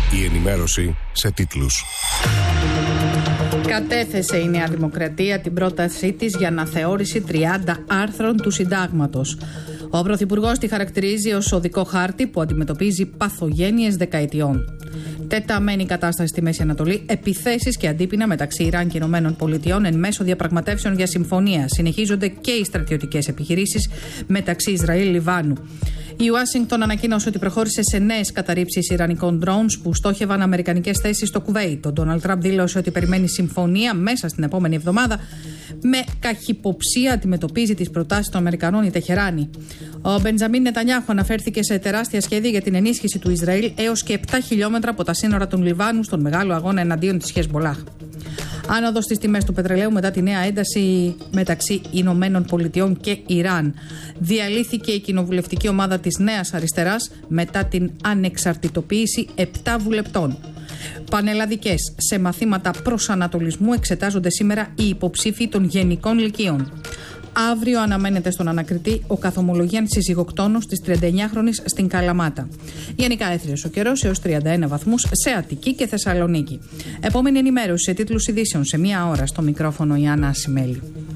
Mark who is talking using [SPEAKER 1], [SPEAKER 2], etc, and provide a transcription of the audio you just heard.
[SPEAKER 1] Η ενημέρωση σε τίτλους.
[SPEAKER 2] Κατέθεσε η Νέα Δημοκρατία την πρότασή της για αναθεώρηση 30 άρθρων του Συντάγματος. Ο Πρωθυπουργός τη χαρακτηρίζει ως οδικό χάρτη που αντιμετωπίζει παθογένειες δεκαετιών. Τεταμένη κατάσταση στη Μέση Ανατολή, επιθέσεις και αντίπεινα μεταξύ Ιράν και Ηνωμένων Πολιτειών εν μέσω διαπραγματεύσεων για συμφωνία. Συνεχίζονται και οι στρατιωτικές επιχειρήσεις μεταξύ Ισραήλ-Λιβάνου. Η Ουάσιγκτον ανακοίνωσε ότι προχώρησε σε νέες καταρρίψεις ιρανικών drones που στόχευαν αμερικανικές θέσεις στο Κουβέιτ. Ο Ντόναλντ Τραμπ δήλωσε ότι περιμένει συμφωνία μέσα στην επόμενη εβδομάδα. Με καχυποψία αντιμετωπίζει τις προτάσεις των Αμερικανών η Τεχεράνη. Ο Μπεντζαμίν Νετανιάχου αναφέρθηκε σε τεράστια σχέδια για την ενίσχυση του Ισραήλ έως και 7 χιλιόμετρα από τα σύνορα του Λιβάνου στον μεγάλο αγώνα εναντίον της Χεσμολάχ. Άνοδος στις τιμές του πετρελαίου μετά τη νέα ένταση μεταξύ Ηνωμένων Πολιτειών και Ιράν. Διαλύθηκε η κοινοβουλευτική ομάδα της Νέας Αριστεράς μετά την ανεξαρτητοποίηση 7 βουλευτών. Πανελλαδικές σε μαθήματα προσανατολισμού εξετάζονται σήμερα οι υποψήφοι των γενικών λυκείων. Αύριο αναμένεται στον ανακριτή ο καθομολογίαν συζυγοκτόνος της 39χρονης στην Καλαμάτα. Γενικά έθριος ο καιρός έως 31 βαθμούς σε Αττική και Θεσσαλονίκη. Επόμενη ενημέρωση σε τίτλους ειδήσεων σε 1 ώρα. Στο μικρόφωνο η Άννα Ασημέλη.